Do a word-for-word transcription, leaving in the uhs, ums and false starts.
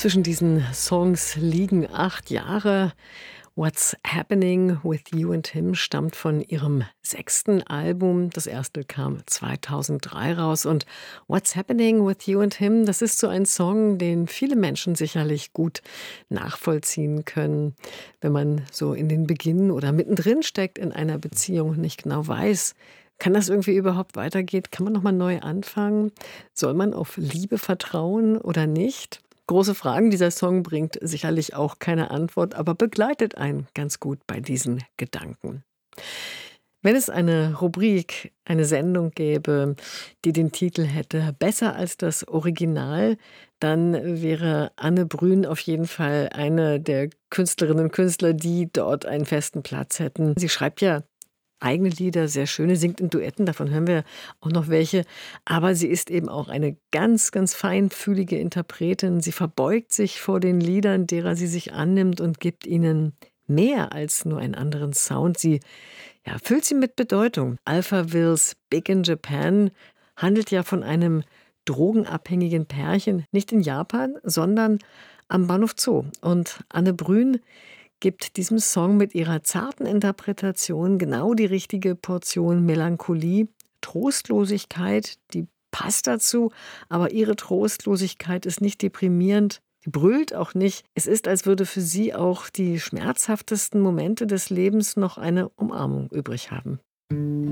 Zwischen diesen Songs liegen acht Jahre. „What's Happening with You and Him" stammt von ihrem sechsten Album. Das erste kam zweitausenddrei raus und „What's Happening with You and Him", das ist so ein Song, den viele Menschen sicherlich gut nachvollziehen können, wenn man so in den Beginn oder mittendrin steckt in einer Beziehung und nicht genau weiß, kann das irgendwie überhaupt weitergehen? Kann man noch mal neu anfangen? Soll man auf Liebe vertrauen oder nicht? Große Fragen. Dieser Song bringt sicherlich auch keine Antwort, aber begleitet einen ganz gut bei diesen Gedanken. Wenn es eine Rubrik, eine Sendung gäbe, die den Titel hätte „Besser als das Original", dann wäre Anne Brün auf jeden Fall eine der Künstlerinnen und Künstler, die dort einen festen Platz hätten. Sie schreibt ja eigene Lieder, sehr schöne, singt in Duetten, davon hören wir auch noch welche. Aber sie ist eben auch eine ganz, ganz feinfühlige Interpretin. Sie verbeugt sich vor den Liedern, derer sie sich annimmt und gibt ihnen mehr als nur einen anderen Sound. Sie ja, füllt sie mit Bedeutung. Alphavilles Big in Japan handelt ja von einem drogenabhängigen Pärchen, nicht in Japan, sondern am Bahnhof Zoo. Und Anne Brün gibt diesem Song mit ihrer zarten Interpretation genau die richtige Portion Melancholie, Trostlosigkeit, die passt dazu, aber ihre Trostlosigkeit ist nicht deprimierend, sie brüllt auch nicht. Es ist, als würde für sie auch die schmerzhaftesten Momente des Lebens noch eine Umarmung übrig haben.